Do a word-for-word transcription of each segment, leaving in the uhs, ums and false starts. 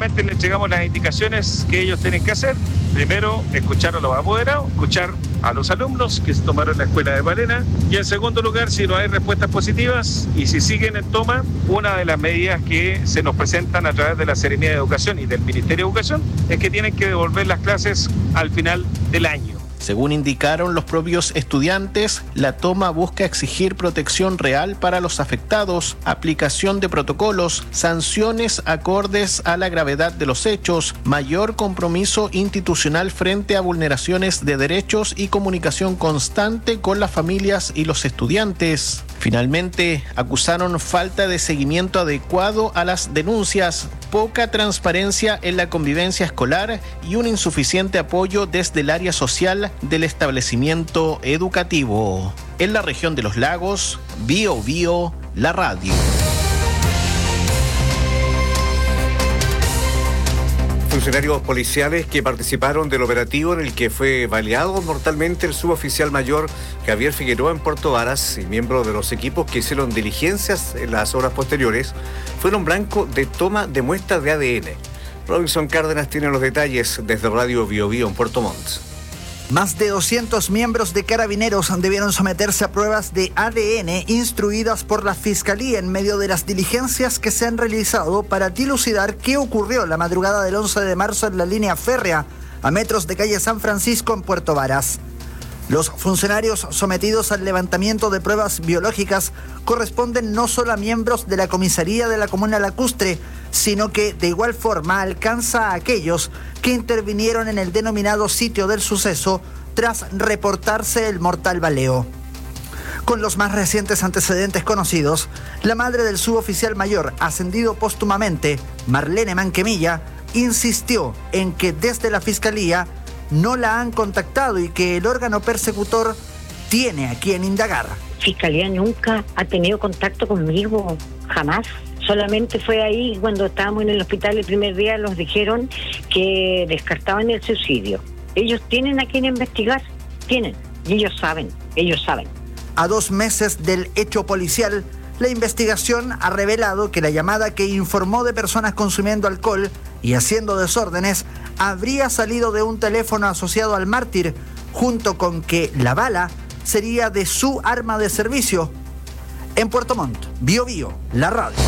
solamente le entregamos las indicaciones que ellos tienen que hacer. Primero, escuchar a los apoderados, escuchar a los alumnos que se tomaron la escuela de Palena, y en segundo lugar, si no hay respuestas positivas y si siguen en toma, una de las medidas que se nos presentan a través de la Seremía de Educación y del Ministerio de Educación es que tienen que devolver las clases al final del año. Según indicaron los propios estudiantes, la toma busca exigir protección real para los afectados, aplicación de protocolos, sanciones acordes a la gravedad de los hechos, mayor compromiso institucional frente a vulneraciones de derechos y comunicación constante con las familias y los estudiantes. Finalmente, acusaron falta de seguimiento adecuado a las denuncias, poca transparencia en la convivencia escolar y un insuficiente apoyo desde el área social del establecimiento educativo. En la región de los lagos, Bio Bio, la radio. Funcionarios policiales que participaron del operativo en el que fue baleado mortalmente el suboficial mayor Javier Figueroa en Puerto Varas y miembros de los equipos que hicieron diligencias en las horas posteriores fueron blanco de toma de muestras de A D N. Robinson Cárdenas tiene los detalles desde Radio Bio Bio en Puerto Montt. Más de doscientos miembros de Carabineros debieron someterse a pruebas de A D N instruidas por la Fiscalía en medio de las diligencias que se han realizado para dilucidar qué ocurrió la madrugada del once de marzo en la línea férrea a metros de calle San Francisco en Puerto Varas. Los funcionarios sometidos al levantamiento de pruebas biológicas corresponden no solo a miembros de la comisaría de la comuna lacustre, sino que de igual forma alcanza a aquellos que intervinieron en el denominado sitio del suceso tras reportarse el mortal baleo. Con los más recientes antecedentes conocidos, la madre del suboficial mayor ascendido póstumamente, Marlene Manquemilla, insistió en que desde la Fiscalía no la han contactado y que el órgano persecutor tiene a quien indagar. Fiscalía nunca ha tenido contacto conmigo, jamás. Solamente fue ahí cuando estábamos en el hospital el primer día, nos dijeron que descartaban el suicidio. Ellos tienen a quien investigar, tienen, y ellos saben, ellos saben. A dos meses del hecho policial, la investigación ha revelado que la llamada que informó de personas consumiendo alcohol y haciendo desórdenes habría salido de un teléfono asociado al mártir, junto con que la bala sería de su arma de servicio. En Puerto Montt, Bio Bio, la radio.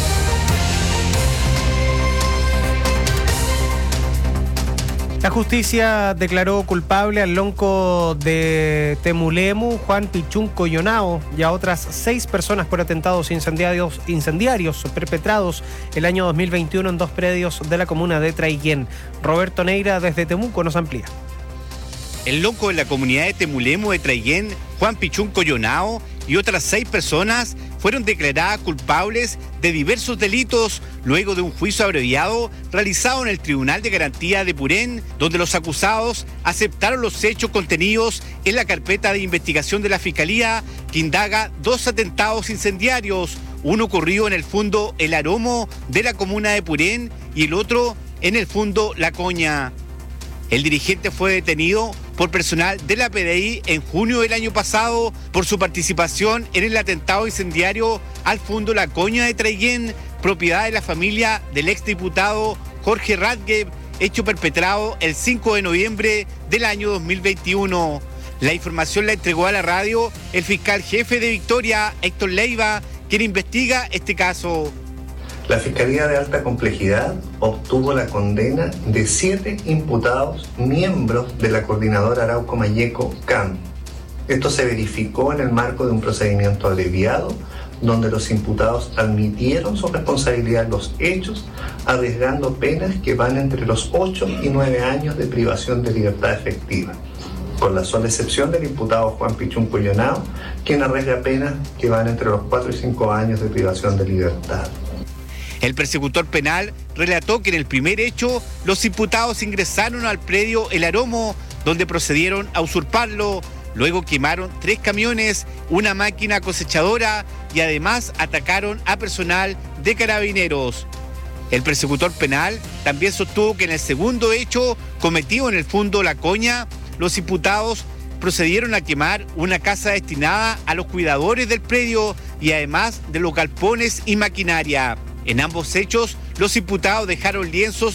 La justicia declaró culpable al lonco de Temulemu, Juan Pichún Coyonao, y a otras seis personas por atentados incendiarios, incendiarios perpetrados el año dos mil veintiuno en dos predios de la comuna de Traiguén. Roberto Neira desde Temuco nos amplía. El lonco de la comunidad de Temulemu de Traiguén, Juan Pichún Coyonao, y otras seis personas fueron declaradas culpables de diversos delitos luego de un juicio abreviado realizado en el Tribunal de Garantía de Purén, donde los acusados aceptaron los hechos contenidos en la carpeta de investigación de la Fiscalía que indaga dos atentados incendiarios, uno ocurrido en el Fundo El Aromo de la comuna de Purén y el otro en el Fundo La Coña. El dirigente fue detenido por personal de la P D I en junio del año pasado por su participación en el atentado incendiario al Fundo La Coña de Traiguén, propiedad de la familia del exdiputado Jorge Radgue, hecho perpetrado el cinco de noviembre del año dos mil veintiuno. La información la entregó a la radio el fiscal jefe de Victoria, Héctor Leiva, quien investiga este caso. La Fiscalía de Alta Complejidad obtuvo la condena de siete imputados miembros de la Coordinadora Arauco Mayeco C A M. Esto se verificó en el marco de un procedimiento abreviado donde los imputados admitieron su responsabilidad en los hechos, arriesgando penas que van entre los ocho y nueve años de privación de libertad efectiva, con la sola excepción del imputado Juan Pichún Coyonao, quien arriesga penas que van entre los cuatro y cinco años de privación de libertad. El persecutor penal relató que en el primer hecho los imputados ingresaron al predio El Aromo, donde procedieron a usurparlo. Luego quemaron tres camiones, una máquina cosechadora y además atacaron a personal de Carabineros. El persecutor penal también sostuvo que en el segundo hecho, cometido en el Fundo La Coña, los imputados procedieron a quemar una casa destinada a los cuidadores del predio y además de los galpones y maquinaria. En ambos hechos, los imputados dejaron lienzos